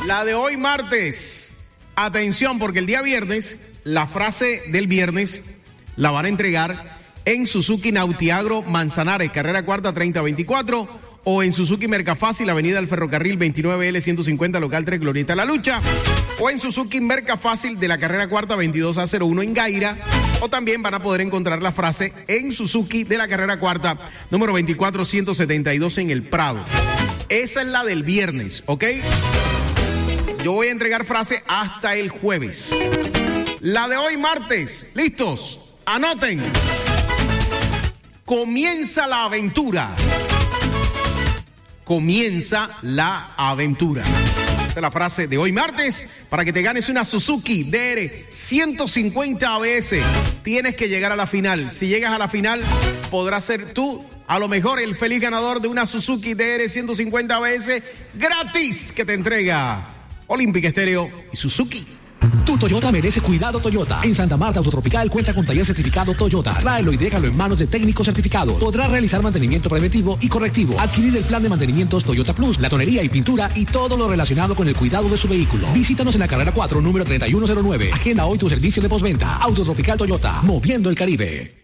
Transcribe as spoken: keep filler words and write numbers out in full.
La de hoy martes. Atención, porque el día viernes, la frase del viernes la van a entregar en Suzuki Nautiagro Manzanares, carrera cuarta treinta veinticuatro, o en Suzuki Mercafácil, avenida del Ferrocarril veintinueve L ciento cincuenta, local tres, Glorieta La Lucha, o en Suzuki Mercafácil de la carrera cuarta veintidós A cero uno en Gaira, o también van a poder encontrar la frase en Suzuki de la carrera cuarta, número veinticuatro ciento setenta y dos en El Prado. Esa es la del viernes, ¿ok? Yo voy a entregar frase hasta el jueves. La de hoy martes, ¿listos? Anoten. Comienza la aventura. Comienza la aventura. Esa es la frase de hoy martes. Para que te ganes una Suzuki D R ciento cincuenta A B S, tienes que llegar a la final. Si llegas a la final, podrás ser tú, a lo mejor, el feliz ganador de una Suzuki D R ciento cincuenta A B S gratis que te entrega Olímpica Estéreo y Suzuki. Tu Toyota merece cuidado Toyota. En Santa Marta Autotropical cuenta con taller certificado Toyota. Tráelo y déjalo en manos de técnicos certificados. Podrá realizar mantenimiento preventivo y correctivo. Adquirir el plan de mantenimientos Toyota Plus, la tonería y pintura y todo lo relacionado con el cuidado de su vehículo. Visítanos en la carrera cuatro, número treinta y uno cero nueve. Agenda hoy tu servicio de postventa. Autotropical Toyota, moviendo el Caribe.